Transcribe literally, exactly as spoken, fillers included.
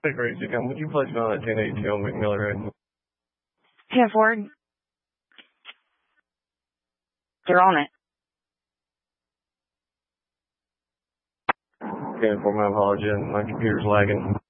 Hey, great. Come. Would you place me on that ten eighty on McMiller Road? ten Ford. They're on it. ten for my apology. My computer's lagging.